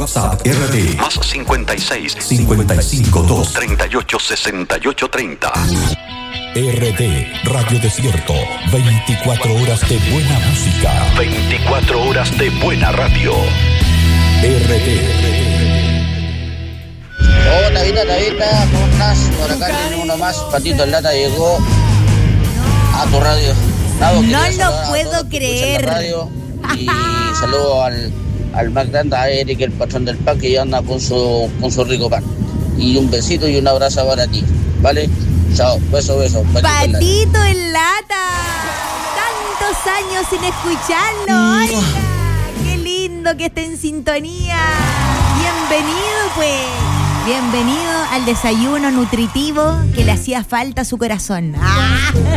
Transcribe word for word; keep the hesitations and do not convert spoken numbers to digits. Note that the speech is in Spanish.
WhatsApp R D Más cincuenta y seis, cincuenta y cinco dos treinta y ocho, sesenta y ocho, treinta. R D Radio Desierto, veinticuatro horas de buena música. veinticuatro horas de buena radio. R D. Oh, Tabita, Tabita, ¿cómo estás? Por acá tiene uno más. Patito el Lata llegó a tu radio. Nado, no lo puedo creer. Radio, y saludo al, al más grande, a Eric, el patrón del pan, que ya anda con su, con su rico pan. Y un besito y un abrazo para ti, ¿vale? Chao, beso, beso. Patito, Patito el Lata. Tantos años sin escucharlo. Oiga, qué lindo que esté en sintonía. Bienvenido, pues. Bienvenido al desayuno nutritivo que le hacía falta a su corazón. ¡Ah!